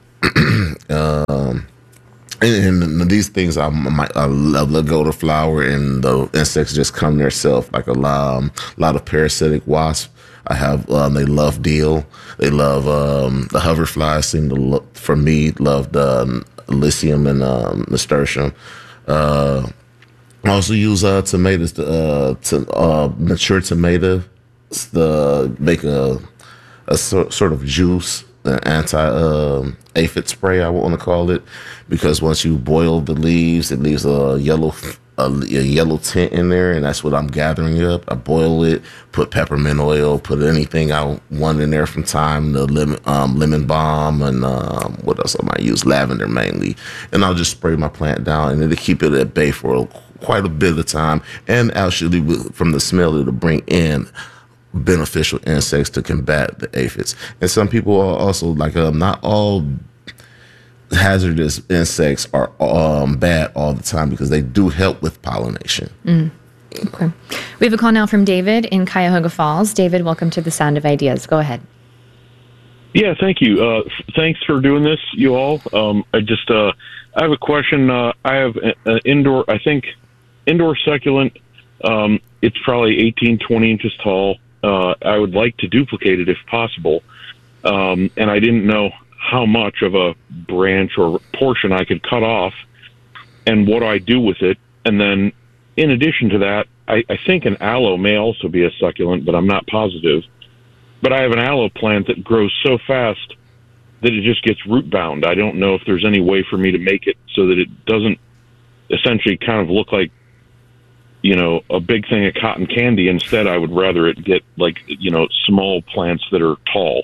um, and, and these things I might I love let go to flower, and the insects just come themselves. Like a lot, um, a lot of parasitic wasps. I have, um, they love deal. They love um, the hoverflies. Seem to look, for me, love the um, elysium and um, nasturtium. Uh, I also use uh, tomatoes, to, uh, to uh, mature tomatoes, to make a a so, sort of juice, an anti-aphid spray, I want to call it, because once you boil the leaves, it leaves a yellow a, a yellow tint in there, and that's what I'm gathering up. I boil it, put peppermint oil, put anything I want in there from time, the lemon, um, lemon balm, and um, what else I might use, lavender mainly, and I'll just spray my plant down, and it'll keep it at bay for a, quite a bit of time, and actually from the smell it'll bring in beneficial insects to combat the aphids. And some people are also like, um, not all hazardous insects are um, bad all the time, because they do help with pollination. Mm. Okay. We have a call now from David in Cuyahoga Falls. David, welcome to the Sound of Ideas. Go ahead. Yeah, thank you. Uh, thanks for doing this, you all. Um, I just, uh, I have a question. Uh, I have an indoor, I think, indoor succulent. Um, it's probably eighteen, twenty inches tall. Uh, I would like to duplicate it if possible. Um, and I didn't know how much of a branch or portion I could cut off and what I do with it. And then in addition to that, I, I think an aloe may also be a succulent, but I'm not positive. But I have an aloe plant that grows so fast that it just gets root bound. I don't know if there's any way for me to make it so that it doesn't essentially kind of look like, you know, a big thing of cotton candy. Instead, I would rather it get like, you know, small plants that are tall.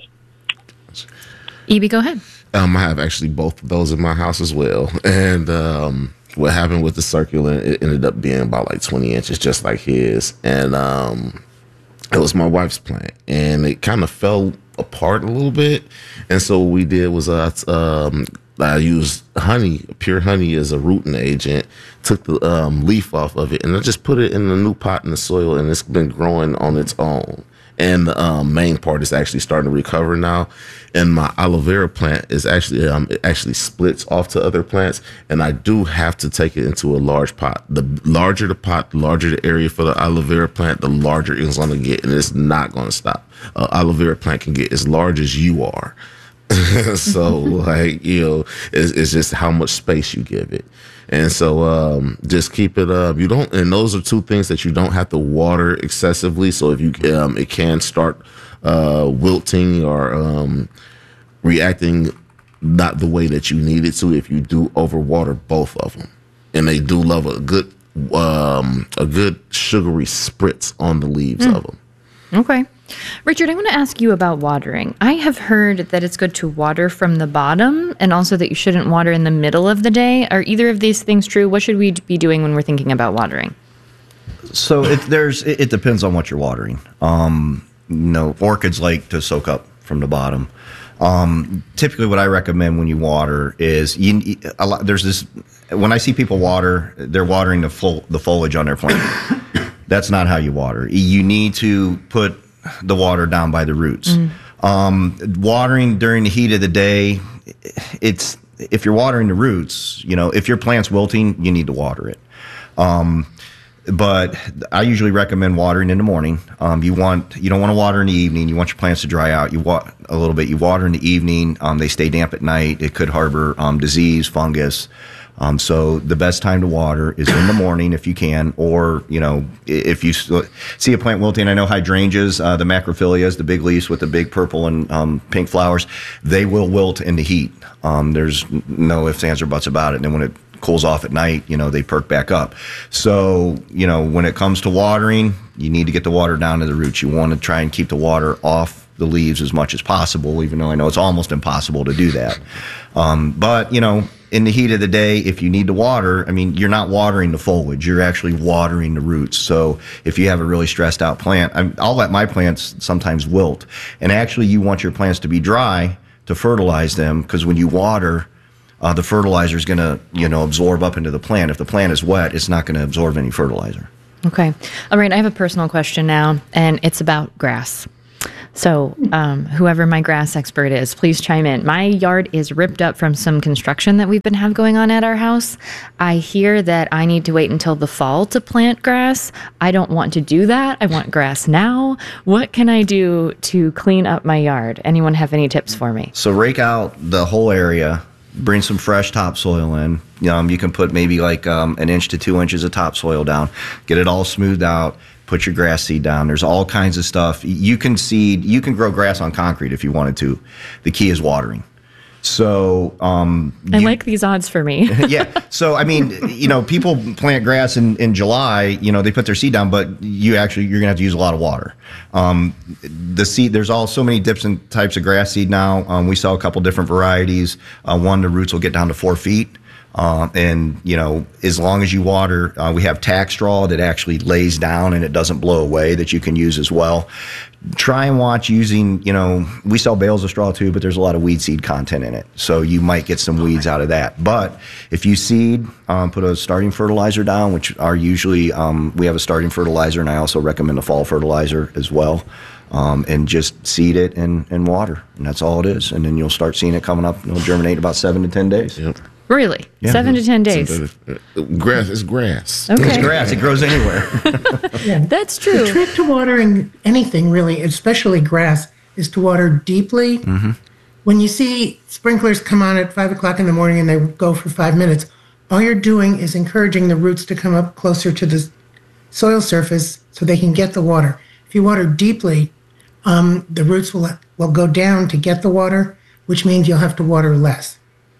Evie, go ahead. Um, I have actually both of those in my house as well. And um, what happened with the succulent, it ended up being about like twenty inches, just like his. And um, it was my wife's plant. And it kind of fell apart a little bit. And so what we did was uh, um, I used honey, pure honey as a rooting agent, took the um, leaf off of it, and I just put it in a new pot in the soil, and it's been growing on its own. And the um, main part is actually starting to recover now. And my aloe vera plant is actually, um, it actually splits off to other plants. And I do have to take it into a large pot. The larger the pot, the larger the area for the aloe vera plant, the larger it's going to get. And it's not going to stop. Uh, aloe vera plant can get as large as you are. So, like, you know, it's, it's just how much space you give it. And so um, just keep it up. You don't, and those are two things that you don't have to water excessively. So if you, um, it can start uh, wilting or um, reacting not the way that you need it to if you do overwater both of them. And they do love a good, um, a good sugary spritz on the leaves mm. of them. Okay. Richard, I want to ask you about watering. I have heard that it's good to water from the bottom and also that you shouldn't water in the middle of the day. Are either of these things true? What should we be doing when we're thinking about watering? So it, there's, it, it depends on what you're watering. Um, you know, orchids like to soak up from the bottom. Um, typically what I recommend when you water is you, a lot, there's this, when I see people water, they're watering the full, the foliage on their plant. That's not how you water. You need to put the water down by the roots. Mm. Um, watering during the heat of the day, it's, if you're watering the roots, you know, if your plant's wilting, you need to water it. Um, but I usually recommend watering in the morning. Um, you want, you don't want to water in the evening. You want your plants to dry out. You water a little bit. You water in the evening. Um, they stay damp at night. It could harbor um, disease, fungus. Um, so the best time to water is in the morning if you can, or, you know, if you see a plant wilting, I know hydrangeas, uh, the macrophyllias, the big leaves with the big purple and um, pink flowers, they will wilt in the heat. Um, there's no ifs, ands, or buts about it. And then when it cools off at night, you know, they perk back up. So, you know, when it comes to watering, you need to get the water down to the roots. You want to try and keep the water off the leaves as much as possible, even though I know it's almost impossible to do that. Um, but, you know, in the heat of the day, if you need to water, I mean, you're not watering the foliage. You're actually watering the roots. So if you have a really stressed out plant, I'm, I'll let my plants sometimes wilt. And actually, you want your plants to be dry to fertilize them, because when you water, uh, the fertilizer is going to, you know, absorb up into the plant. If the plant is wet, it's not going to absorb any fertilizer. Okay. All right. I have a personal question now, and it's about grass. So um, whoever my grass expert is, please chime in. My yard is ripped up from some construction that we've been have going on at our house. I hear that I need to wait until the fall to plant grass. I don't want to do that. I want grass now. What can I do to clean up my yard? Anyone have any tips for me? So rake out the whole area. Bring some fresh topsoil in. Um, you can put maybe like um, an inch to two inches of topsoil down. Get it all smoothed out. Put your grass seed down. There's all kinds of stuff. You can seed, you can grow grass on concrete if you wanted to. The key is watering. So, um, I you, like these odds for me. yeah. So, I mean, you know, people plant grass in, in July, you know, they put their seed down, but you actually, you're going to have to use a lot of water. Um, the seed, there's all so many different types of grass seed now. Um, we sell a couple different varieties. Uh, one, the roots will get down to four feet. Uh, and, you know, as long as you water, uh, we have tack straw that actually lays down and it doesn't blow away that you can use as well. Try and watch using, you know, we sell bales of straw too, but there's a lot of weed seed content in it. So you might get some weeds out of that. But if you seed, um, put a starting fertilizer down, which are usually, um, we have a starting fertilizer, and I also recommend a fall fertilizer as well. Um, and just seed it and, and water. And that's all it is. And then you'll start seeing it coming up. It'll germinate in about seven to ten days. Yep. Really? Yeah. Seven to ten days? Grass is grass. Okay. It's grass. It grows anywhere. Yeah. That's true. The trick to watering anything, really, especially grass, is to water deeply. Mm-hmm. When you see sprinklers come on at five o'clock in the morning and they go for five minutes, all you're doing is encouraging the roots to come up closer to the soil surface so they can get the water. If you water deeply, um, the roots will will go down to get the water, which means you'll have to water less.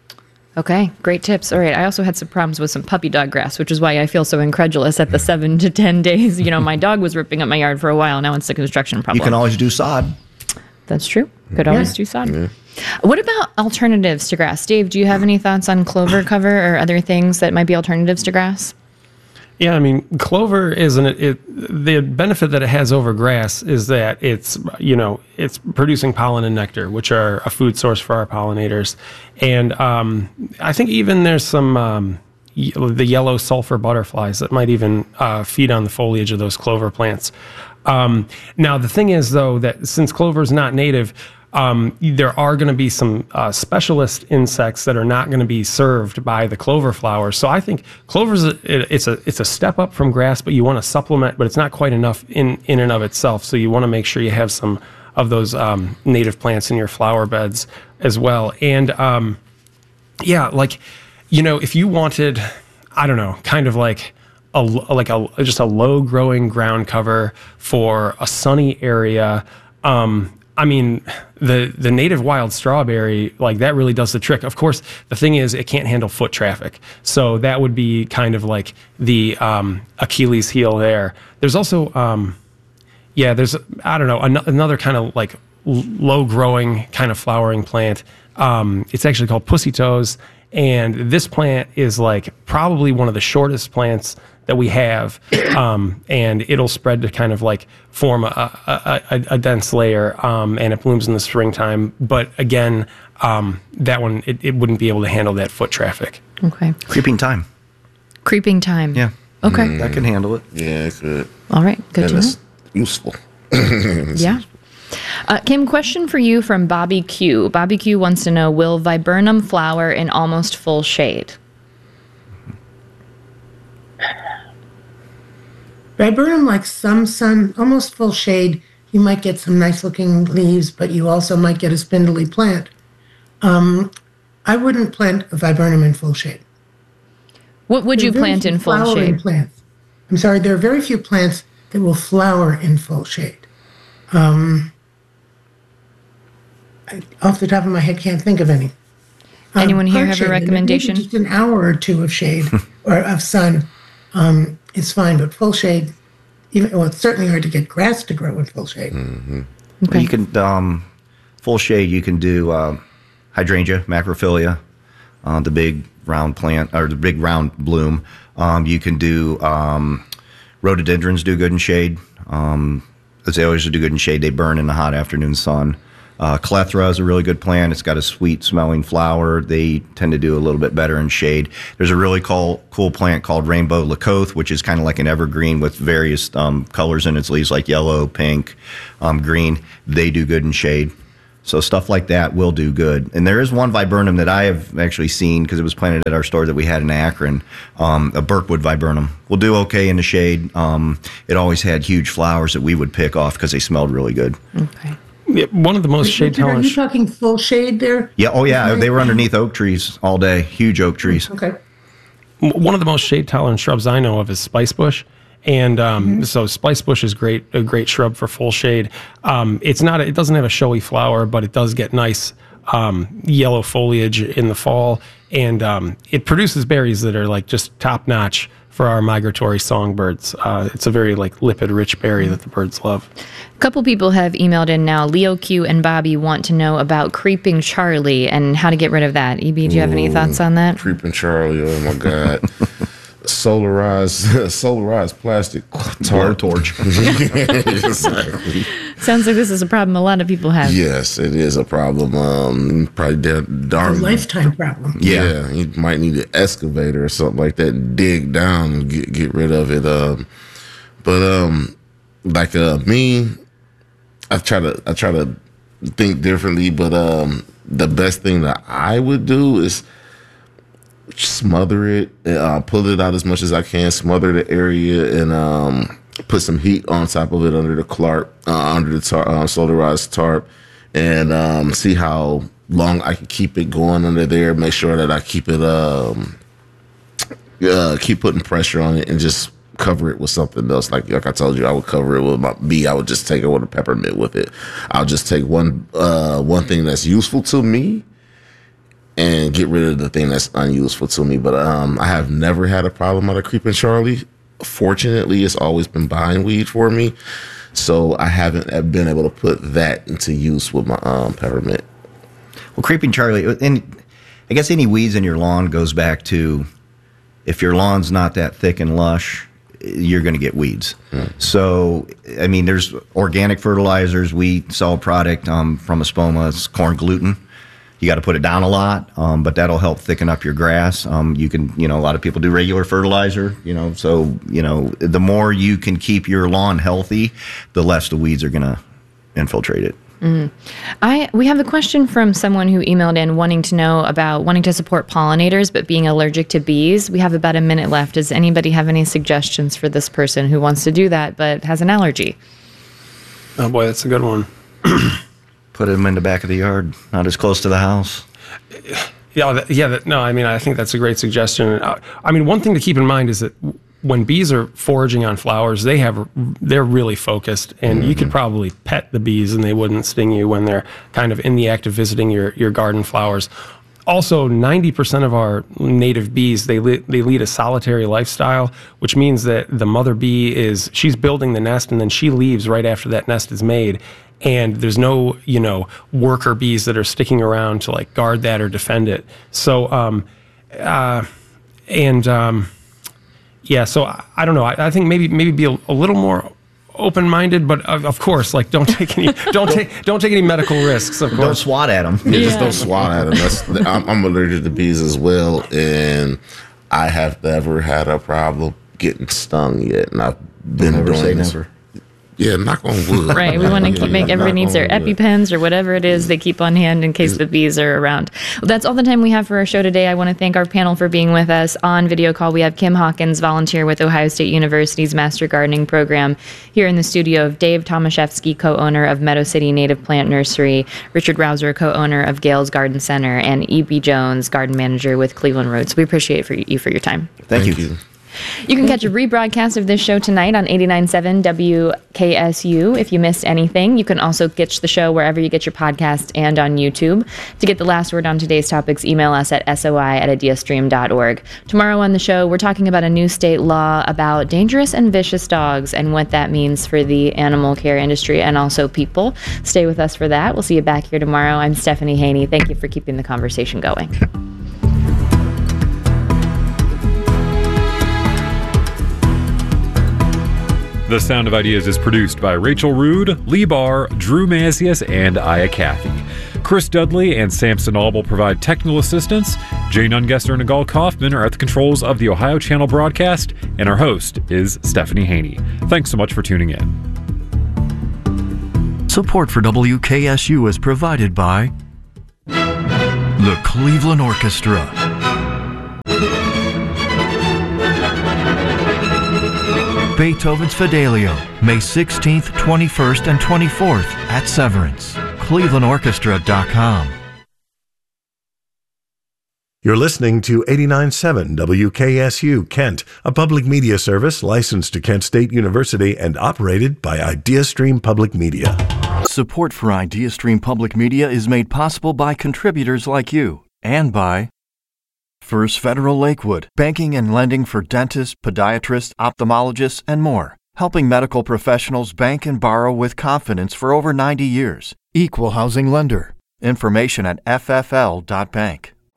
Okay, great tips. All right, I also had some problems with some puppy dog grass, which is why I feel so incredulous at the seven to ten days. You know, my dog was ripping up my yard for a while. Now it's a construction problem. You can always do sod. That's true. Could Yeah. always do sod. Yeah. What about alternatives to grass? Dave, do you have any thoughts on clover cover or other things that might be alternatives to grass? Yeah, I mean, clover isn't it, it. The benefit that it has over grass is that it's, you know, it's producing pollen and nectar, which are a food source for our pollinators. And um, I think even there's some um, y- the yellow sulfur butterflies that might even uh, feed on the foliage of those clover plants. Um, now, the thing is, though, that since clover is not native, Um, there are going to be some uh, specialist insects that are not going to be served by the clover flowers. So I think clover is a, it, it's a it's a step up from grass, but you want to supplement, but it's not quite enough in in and of itself. So you want to make sure you have some of those um, native plants in your flower beds as well. And um, yeah, like you know, if you wanted, I don't know, kind of like a like a just a low growing ground cover for a sunny area. Um, I mean, the the native wild strawberry, like that really does the trick. Of course, the thing is it can't handle foot traffic. So that would be kind of like the um, Achilles heel there. There's also, um, yeah, there's, I don't know, an- another kind of like l- low growing kind of flowering plant. Um, it's actually called pussy toes. And this plant is like probably one of the shortest plants that we have, um, and it'll spread to kind of like form a, a, a, a dense layer, um, and it blooms in the springtime. But again, um, that one, it, it wouldn't be able to handle that foot traffic. Okay. Creeping time. Creeping time. Yeah. Okay. Mm, that can handle it. Yeah, it could. All right. Good And to know. it's useful. Yeah. Uh, Kim, question for you from Bobby Q. Bobby Q wants to know, will viburnum flower in almost full shade? Viburnum likes some sun, almost full shade. You might get some nice looking leaves, but you also might get a spindly plant. Um, I wouldn't plant a viburnum in full shade. What would There you are very plant few in full flowering shade? Plants. I'm sorry, there are very few plants that will flower in full shade. Um, I, off the top of my head, can't think of any. Um, Anyone here part have a shade, maybe recommendation? Just an hour or two of shade or of sun um, is fine, but full shade, even well, it's certainly hard to get grass to grow in full shade. Mm-hmm. Okay. You can um, full shade. You can do uh, hydrangea, macrophylla, uh, the big round plant or the big round bloom. Um, you can do um, rhododendrons. Do good in shade. Um, azaleas do good in shade. They burn in the hot afternoon sun. Uh, Clethra is a really good plant. It's got a sweet smelling flower. They tend to do a little bit better in shade. There's a really cool, cool plant called Rainbow Lacoste, which is kind of like an evergreen with various um, colors in its leaves, like yellow, pink, um, green. They do good in shade. So stuff like that will do good. And there is one viburnum that I have actually seen because it was planted at our store that we had in Akron, um, a Birkwood viburnum. Will do okay in the shade. Um, it always had huge flowers that we would pick off because they smelled really good. Okay. Yeah, one of the most shade Richard, are tolerant. you talking full shade there? Yeah, oh yeah, they were underneath oak trees all day, huge oak trees. Okay. One of the most shade tolerant shrubs I know of is spicebush. And um, mm-hmm. so spicebush is great, a great shrub for full shade. Um, it's not, a, it doesn't have a showy flower, but it does get nice um, yellow foliage in the fall, and um, it produces berries that are like just top notch for our migratory songbirds. Uh, it's a very like lipid-rich berry that the birds love. A couple people have emailed in now. Leo Q and Bobby want to know about creeping Charlie and how to get rid of that. E B, do you have any thoughts on that? Creeping Charlie, oh my God. Solarized, solarized plastic tar torch. Exactly. Sounds like this is a problem a lot of people have. Yes, it is a problem. Um, probably da- darn A lifetime problem. Yeah. yeah, you might need an excavator or something like that, and dig down and get get rid of it. Um, but um, like uh, me, I try to I try to think differently. But um, the best thing that I would do is smother it, uh, pull it out as much as I can, smother the area, and um, put some heat on top of it under the clark, uh, under the tar- uh, solarized tarp, and um, see how long I can keep it going under there. Make sure that I keep it, um, uh, keep putting pressure on it, and just cover it with something else. Like like I told you, I would cover it with my bee. I would just take it with a peppermint with it. I'll just take one uh, one thing that's useful to me and get rid of the thing that's unuseful to me. But um, I have never had a problem out of Creeping Charlie. Fortunately, it's always been bindweed for me, so I haven't been able to put that into use with my um, peppermint. Well, Creeping Charlie, and I guess any weeds in your lawn goes back to if your lawn's not that thick and lush, you're going to get weeds. Hmm. So, I mean, there's organic fertilizers. We sell a product um, from Espoma. It's corn gluten. You got to put it down a lot, um, but that'll help thicken up your grass. Um, you can, you know, a lot of people do regular fertilizer, you know, so, you know, the more you can keep your lawn healthy, the less the weeds are going to infiltrate it. Mm. I we have a question from someone who emailed in wanting to know about wanting to support pollinators but being allergic to bees. We have about a minute left. Does anybody have any suggestions for this person who wants to do that but has an allergy? Oh boy, that's a good one. Put them in the back of the yard, not as close to the house. Yeah, that, yeah. That, no, I mean, I think that's a great suggestion. Uh, I mean, one thing to keep in mind is that when bees are foraging on flowers, they have they're really focused, and mm-hmm. you could probably pet the bees and they wouldn't sting you when they're kind of in the act of visiting your, your garden flowers. Also, ninety percent of our native bees, they li- they lead a solitary lifestyle, which means that the mother bee is, she's building the nest and then she leaves right after that nest is made. And there's no, you know, worker bees that are sticking around to like guard that or defend it. So, um, uh, and, um, yeah, so I, I don't know. I, I think maybe maybe be a, a little more open-minded, but of, of course, like don't take any don't take don't take any medical risks. Of course, don't swat at them. Yeah, yeah. Just don't swat at them. That's, I'm, I'm allergic to bees as well, and I have never had a problem getting stung yet. And I've been never doing say this. never. Yeah, knock on wood. Right, we want to yeah, keep, make yeah, everybody needs their EpiPens or whatever it is they keep on hand in case the bees are around. Well, that's all the time we have for our show today. I want to thank our panel for being with us. On video call, we have Kim Hawkins, volunteer with Ohio State University's Master Gardening Program. Here in the studio, Dave Tomaszewski, co-owner of Meadow City Native Plant Nursery, Richard Rouser, co-owner of Gales Garden Center, and E B Jones, garden manager with Cleveland Roots. We appreciate it for you for your time. Thank, Thank you. you. You can catch a rebroadcast of this show tonight on eighty-nine point seven W K S U if you missed anything. You can also catch the show wherever you get your podcast and on YouTube. To get the last word on today's topics, email us at soi at ideastream dot org. Tomorrow on the show, we're talking about a new state law about dangerous and vicious dogs and what that means for the animal care industry and also people. Stay with us for that. We'll see you back here tomorrow. I'm Stephanie Haney. Thank you for keeping the conversation going. The Sound of Ideas is produced by Rachel Rood, Lee Barr, Drew Mazius, and Aya Cathy. Chris Dudley and Samson Albel provide technical assistance. Jay Nungester and Nagal Kaufman are at the controls of the Ohio Channel broadcast, and our host is Stephanie Haney. Thanks so much for tuning in. Support for W K S U is provided by the Cleveland Orchestra. Beethoven's Fidelio, May sixteenth, twenty-first, and twenty-fourth at Severance. Cleveland Orchestra dot com. You're listening to eighty-nine point seven W K S U Kent, a public media service licensed to Kent State University and operated by IdeaStream Public Media. Support for IdeaStream Public Media is made possible by contributors like you and by First Federal Lakewood, banking and lending for dentists, podiatrists, ophthalmologists, and more, helping medical professionals bank and borrow with confidence for over ninety years. Equal housing lender. Information at f f l dot bank.